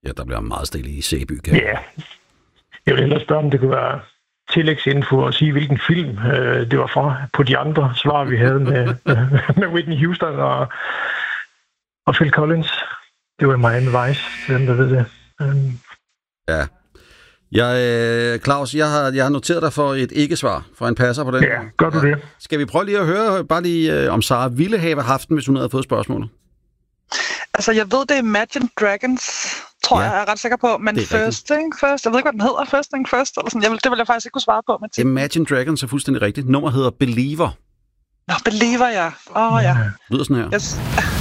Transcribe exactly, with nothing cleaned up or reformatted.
Ja, der bliver meget stille i Sæby, kan Ja. Jeg vil hellere spørge, om det kunne være tillægsinfo og sige, hvilken film øh, det var fra på de andre svar, vi havde med, med Whitney Houston og, og Phil Collins. Det var Miami Vice, hvem der ved det. Um. Ja. Jeg, øh, Claus, jeg har, jeg har noteret dig for et ikke-svar, for en passer på den. Ja, gør du ja. det? Skal vi prøve lige at høre, bare lige, øh, om Sara ville have haft den, hvis hun havde fået spørgsmålet? Altså, jeg ved, det er Imagine Dragons, tror ja, jeg, jeg er ret sikker på, men First rigtigt. Thing First, jeg ved ikke, hvad den hedder, First Thing First, eller sådan. Jeg vil, det vil jeg faktisk ikke kunne svare på. Med Imagine Dragons er fuldstændig rigtigt. Nummer hedder Believer. Nå, Believer, ja. Åh, oh, ja. Lyder sådan her. Yes.